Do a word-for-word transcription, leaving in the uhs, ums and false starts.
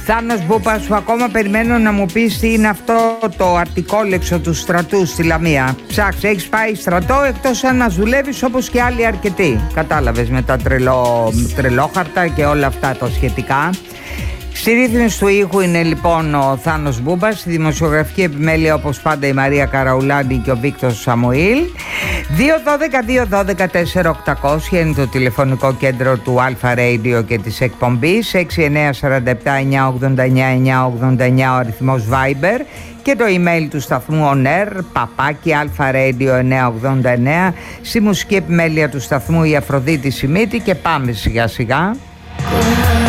Θάνος Μπούπας, που ακόμα περιμένω να μου πεις τι είναι αυτό το αρτικόλεξο του στρατού στη Λαμία. Ψάξε, έχεις πάει στρατό, εκτός αν μας δουλεύεις όπως και άλλοι αρκετοί. Κατάλαβες, με τα τρελό, τρελόχαρτα και όλα αυτά τα σχετικά. Στη ρύθμιση του ήχου είναι λοιπόν ο Θάνος Μπούμπας, στη δημοσιογραφική επιμέλεια όπως πάντα η Μαρία Καραουλάνη και ο Βίκτορ Σαμουήλ. δύο ένα δύο, δύο ένα δύο, τέσσερα οκτακόσια είναι το τηλεφωνικό κέντρο του Αλφα Radio και της εκπομπής. Έξι εννιά τέσσερα επτά εννιά ογδόντα εννιά εννιά ογδόντα εννιά ο αριθμός Viber και το email του σταθμού onair παπάκι αλφα-radio εννιακόσια ογδόντα εννέα. Στη μουσική επιμέλεια του σταθμού η Αφροδίτη Σιμίτη, και πάμε σιγά σιγά.